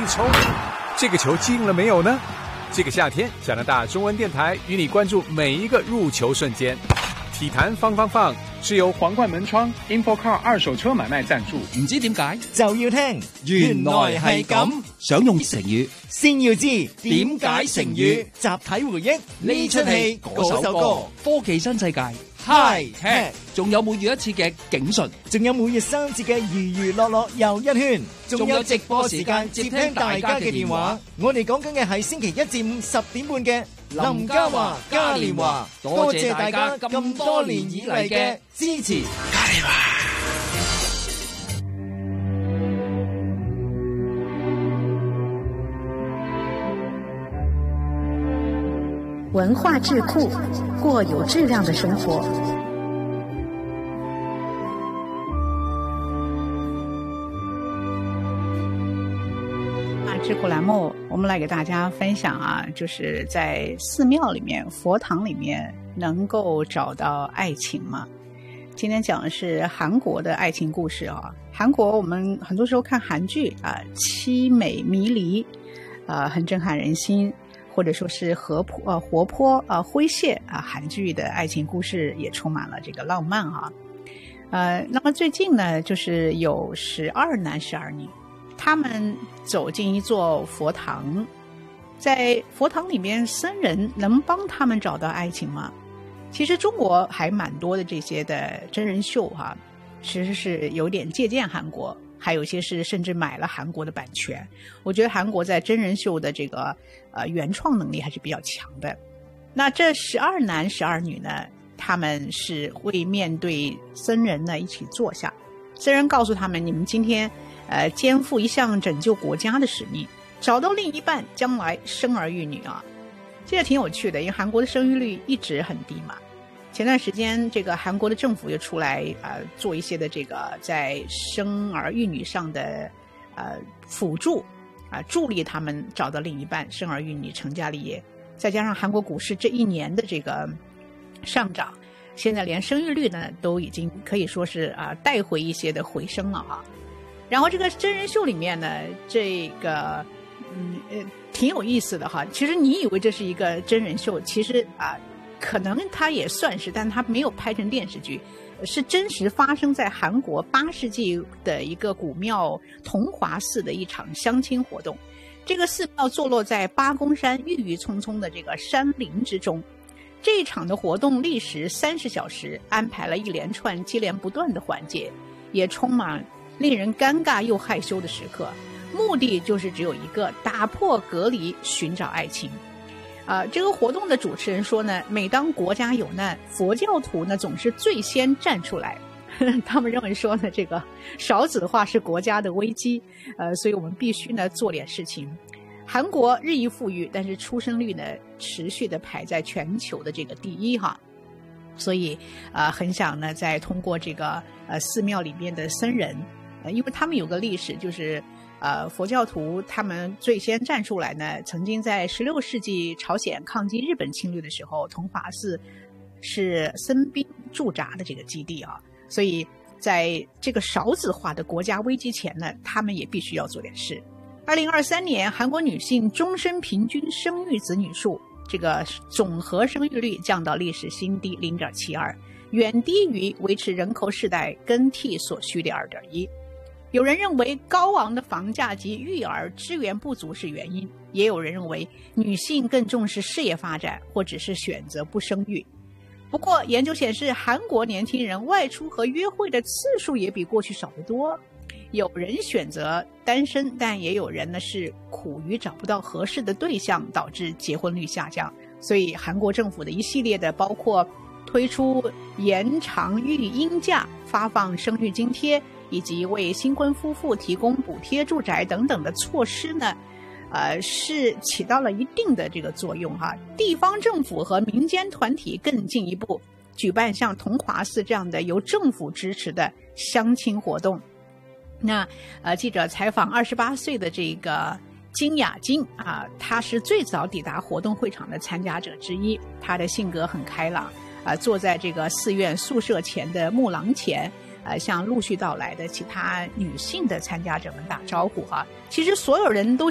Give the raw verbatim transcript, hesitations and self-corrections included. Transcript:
一冲，这个球进了没有呢？这个夏天，加拿大中文電台與你關注每一個入球瞬間。體壇放放放是由皇冠門窗 InfoCar 二手車買賣贊助。 唔知點解就要聽， 原來係咁。想用成語， 先要知點解成語。 集體回憶呢出戲嗰首歌， 科技新世界 High Tech， 仲有每月一次嘅警訊， 仲有每月三節嘅娛娛樂樂又一圈， 仲有直播時間接聽大家嘅電話。 我哋講緊嘅係星期一至五十點半嘅林嘉華嘉年華，多謝大家咁多年以嚟嘅支持。嘉年華文化智庫，過有質量的生活。智庫欄目，我們來給大家分享啊，就是在寺廟裡面、佛堂裡面能夠找到愛情嗎？今天講的是韓國的愛情故事啊。韓國我們很多時候看韓劇啊，淒美迷離啊，很震撼人心。或者說是活潑呃活潑啊詼諧啊，韓劇的愛情故事也充滿了這個浪漫啊。呃，那麼最近呢，就是有十二男十二女，他們走進一座佛堂，在佛堂裡面，僧人能幫他們找到愛情嗎？其實中國還蠻多的這些的真人秀哈、啊，其實是有點借鑑韓國。還有些是甚至買了韓國的版權，我覺得韓國在真人秀的這個呃原創能力還是比較強的。那這十二男十二女呢，他們是會面對僧人呢一起坐下，僧人告訴他們，你們今天呃肩負一項拯救國家的使命，找到另一半，將來生兒育女啊。這個挺有趣的，因為韓國的生育率一直很低嘛。前段時間，這個韓國的政府又出來呃做一些的這個在生兒育女上的呃輔助啊、呃，助力他們找到另一半，生兒育女，成家立業。再加上韓國股市這一年的這個上漲，現在連生育率呢都已經可以說是啊、呃、帶回一些的回升了啊。然後這個真人秀裡面呢，這個嗯呃挺有意思的哈。其實你以為這是一個真人秀，其實啊。呃可能它也算是，但它沒有拍成電視劇，是真實發生在韓國八世紀的一個古廟桐華寺的一場相親活動。這個寺廟坐落在八公山鬱鬱蔥蔥的這個山林之中。這一場的活動歷時三十小時，安排了一連串接連不斷的環節，也充滿令人尷尬又害羞的時刻。目的就是只有一個，打破隔離，尋找愛情。啊、呃，這個活動的主持人說呢，每當國家有難，佛教徒呢總是最先站出來。呵呵，他們認為說呢，這個少子化是國家的危機，呃，所以我們必須呢做點事情。韓國日益富裕，但是出生率呢持續的排在全球的這個第一哈，所以啊、呃，很想呢再通過這個呃寺廟裡面的僧人，呃，因為他們有個歷史就是。呃，佛教徒他們最先站出來呢，曾經在十六世紀朝鮮抗擊日本侵略的時候，桐華寺是僧兵駐紮的這個基地啊，所以在這個少子化的國家危機前呢，他們也必須要做點事。二零二三年，韓國女性終身平均生育子女數，這個總和生育率降到歷史新低零點七二，遠低於維持人口世代更替所需的二點一。有人認為高昂的房價及育兒資源不足是原因，也有人認為女性更重視事業發展，或者是選擇不生育。不過，研究顯示，韓國年輕人外出和約會的次數也比過去少得多。有人選擇單身，但也有人呢是苦於找不到合適的對象，導致結婚率下降。所以，韓國政府的一系列的包括推出延長育嬰假、發放生育津貼，以及為新婚夫婦提供補貼住宅等等的措施呢，呃，是起到了一定的這個作用哈。地方政府和民間團體更進一步舉辦像桐華寺這樣的由政府支持的相親活動。那呃，記者採訪二十八歲的這個金雅晶啊，她是最早抵達活動會場的參加者之一，她的性格很開朗啊，坐在這個寺院宿舍前的木廊前。呃，向陸續到來的其他女性的參加者們打招呼哈。其實所有人都